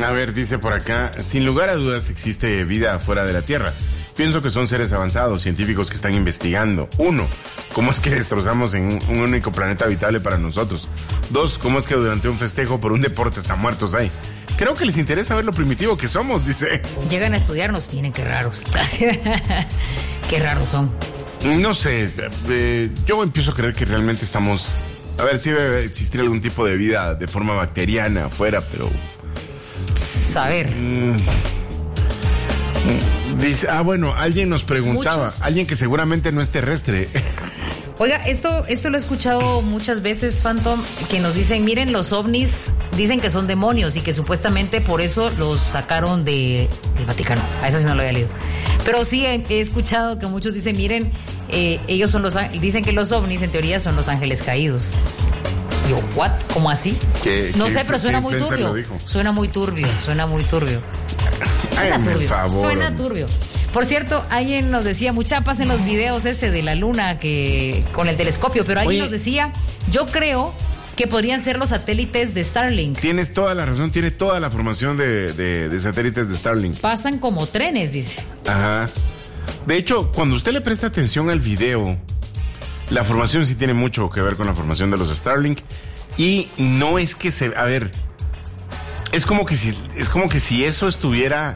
A ver, dice por acá, sin lugar a dudas existe vida fuera de la Tierra. Pienso que son seres avanzados, científicos que están investigando. 1, ¿cómo es que destrozamos en un único planeta habitable para nosotros? 2, ¿cómo es que durante un festejo por un deporte están muertos ahí? Creo que les interesa ver lo primitivo que somos, dice. Llegan a estudiarnos, tienen que raros. Qué raros son. No sé, yo empiezo a creer que realmente estamos... A ver, sí debe existir algún tipo de vida de forma bacteriana afuera, pero... A ver. Dice, bueno, alguien nos preguntaba, Muchos. alguien que seguramente no es terrestre. Oiga, esto lo he escuchado muchas veces, Phantom, que nos dicen, miren, los ovnis dicen que son demonios y que supuestamente por eso los sacaron del Vaticano. A eso sí no lo había leído. Pero sí he escuchado que muchos dicen, miren, ellos son dicen que los ovnis en teoría son los ángeles caídos. Yo, ¿what? ¿Cómo así? No sé, pero suena muy turbio. Suena muy turbio. Suena turbio. Por cierto, alguien nos decía, mucha paz en los videos ese de la luna que con el telescopio, pero alguien nos decía, yo creo que podrían ser los satélites de Starlink. Tienes toda la razón, tiene toda la formación de satélites de Starlink. Pasan como trenes, dice. Ajá. De hecho, cuando usted le presta atención al video, la formación sí tiene mucho que ver con la formación de los Starlink. Y no es que a ver, es como que si eso estuviera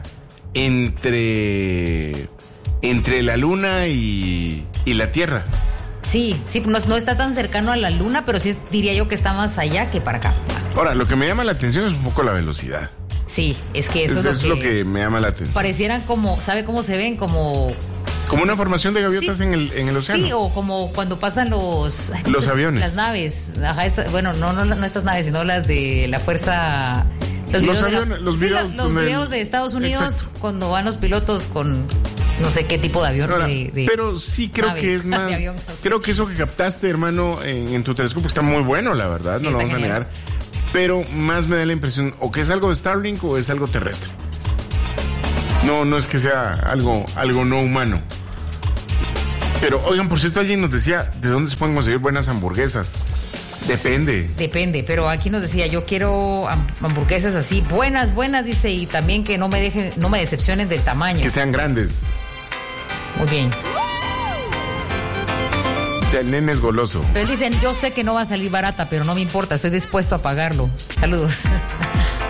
entre la luna y la Tierra. Sí, no está tan cercano a la luna, pero sí diría yo que está más allá que para acá. Ahora, lo que me llama la atención es un poco la velocidad. Sí, es que eso es lo que me llama la atención. Parecieran como, ¿sabe cómo se ven? Como una formación de gaviotas en el océano. Sí, o como cuando pasan los aviones. Las naves. Ajá, no estas naves, sino las de la fuerza. Los videos de Estados Unidos. Exacto. Cuando van los pilotos con no sé qué tipo de avión. Ahora, pero sí creo que es más. Avión, creo que eso que captaste, hermano, en tu telescopio está muy bueno, la verdad, sí, no lo vamos a negar. Pero más me da la impresión o que es algo de Starlink o es algo terrestre. No es que sea algo no humano. Pero, oigan, por cierto, alguien nos decía, ¿de dónde se pueden conseguir buenas hamburguesas? Depende, pero aquí nos decía, yo quiero hamburguesas así, buenas, dice, y también que no me decepcionen del tamaño. Que sean grandes. Muy bien. O sea, el nene es goloso. Pero dicen, yo sé que no va a salir barata, pero no me importa, estoy dispuesto a pagarlo. Saludos.